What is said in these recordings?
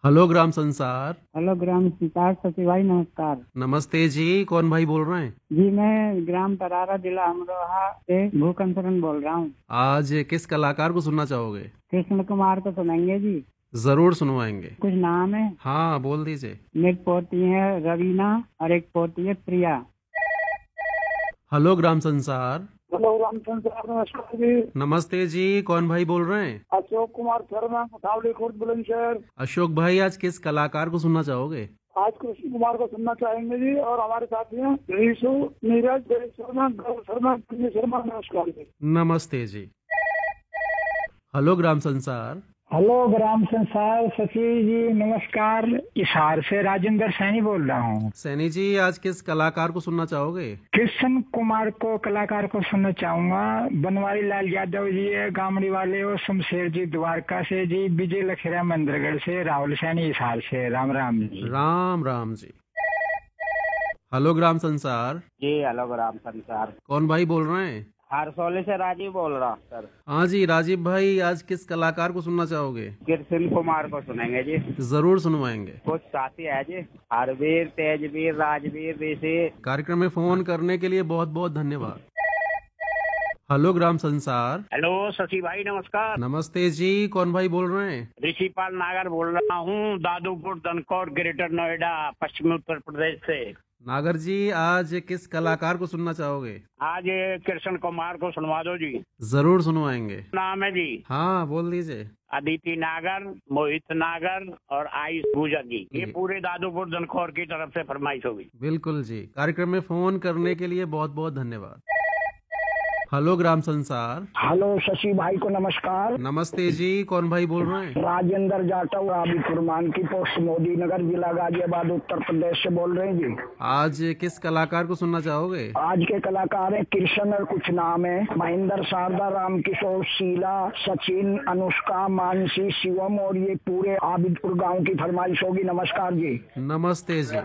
Hello ग्राम संसार। Hello ग्राम सितार सची भाई, नमस्कार। नमस्ते जी, कौन भाई बोल रहे हैं? जी मैं ग्राम तरारा, जिला अमरोहा से भूखन शरण बोल रहा हूँ। आज किस कलाकार को सुनना चाहोगे? कृष्ण कुमार को सुनाएंगे जी। जरूर सुनवाएंगे। कुछ नाम है। हाँ, बोल दीजिए। एक पोती है रवीना और एक पोती है प्रिया। हेलो ग्राम संसार। हेलो राम संसार, नमस्कार जी। नमस्ते जी, कौन भाई बोल रहे हैं? अशोक कुमार शर्मा, मथावली खुर्द, बुलंदशहर। अशोक भाई, आज किस कलाकार को सुनना चाहोगे? आज कृष्ण कुमार को सुनना चाहेंगे जी, और हमारे साथी हैं ऋषु, नीरज, देव शर्मा, गौरव शर्मा, पुण्य शर्मा। नमस्कार जी। नमस्ते जी। हेलो ग्राम संसार। हेलो ग्राम संसार सचिव जी, नमस्कार। हिसार से राजेंद्र सैनी बोल रहा हूँ। सैनी जी, आज किस कलाकार को सुनना चाहोगे? कृष्ण कुमार को कलाकार को सुनना चाहूंगा। बनवारी लाल यादव जी है, गामड़ी वाले हो, शमशेर जी द्वारका से जी, विजय लखेरा मंदिरगढ़ से, राहुल सैनी हिसार से। राम राम जी। राम राम जी। हेलो ग्राम संसार। जी हेलो ग्राम संसार। कौन भाई बोल रहे हैं? हरसोली से राजीव बोल रहा हूँ सर। हाँ जी राजीव भाई, आज किस कलाकार को सुनना चाहोगे? कृष्ण कुमार को सुनेंगे जी। जरूर सुनवाएंगे। कुछ साथी है जी, हरवीर, तेजवीर, राजवीर, ऋषि। कार्यक्रम में फोन करने के लिए बहुत बहुत धन्यवाद। हेलो ग्राम संसार। हेलो शशि भाई, नमस्कार। नमस्ते जी, कौन भाई बोल रहे हैं? ऋषिपाल नागर बोल रहा हूँ, दादूपुर, दनकौर, ग्रेटर नोएडा, पश्चिमी उत्तर प्रदेश से। नागर जी, आज किस कलाकार को सुनना चाहोगे? आज कृष्ण कुमार को सुनवा दो जी। जरूर सुनवाएंगे। नाम है जी हाँ, बोल दीजिए। अदिति नागर, मोहित नागर और आयुष गुजर जी। ये पूरे दादूपुर दनकौर की तरफ से फरमाइश होगी। बिल्कुल जी। कार्यक्रम में फोन करने के लिए बहुत बहुत धन्यवाद। हेलो ग्राम संसार। हेलो शशि भाई को नमस्कार। नमस्ते जी, कौन भाई बोल रहे हैं? राजेंद्र जाटव, आबिदपुर मानकी पोस्ट, मोदी नगर, जिला गाजियाबाद, उत्तर प्रदेश से बोल रहे हैं जी। आज किस कलाकार को सुनना चाहोगे? आज के कलाकार हैं कृष्ण और कुछ नाम है, महेंद्र, शारदा, रामकिशोर, शीला, सचिन, अनुष्का, मानसी, शिवम, और ये पूरे आबिदपुर गांव की फरमाइश होगी। नमस्कार जी। नमस्ते जी।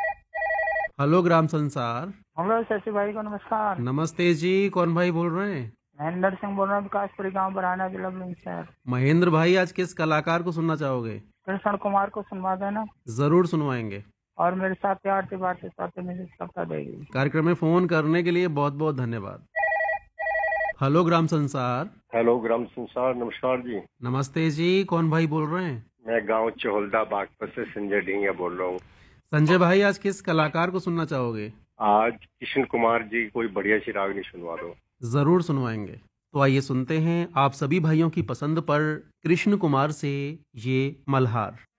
हेलो ग्राम संसार। हेलो शशि भाई को नमस्कार। नमस्ते जी, कौन भाई बोल रहे हैं? महेंद्र सिंह बोल रहा हूँ, विकासपुरी गाँव बराना, जिला बुलंदशहर। महेंद्र भाई, आज किस कलाकार को सुनना चाहोगे? कृष्ण कुमार को सुनवा देना, जरूर सुनवाएंगे। और मेरे साथ आरती भारती साथ मुझे सबका देगी। कार्यक्रम में फोन करने के लिए बहुत बहुत धन्यवाद। हेलो ग्राम संसार। हेलो ग्राम संसार, नमस्कार जी। नमस्ते जी, कौन भाई बोल रहे हैं? मैं गांव चहोलदा बागपत से संजय ढींगिया बोल रहा हूँ। संजय भाई, आज किस कलाकार को सुनना चाहोगे? आज कृष्ण कुमार जी कोई बढ़िया सी रागनी सुनवा दो। जरूर सुनवाएंगे। तो आइए सुनते हैं आप सभी भाइयों की पसंद पर कृष्ण कुमार से ये मल्हार।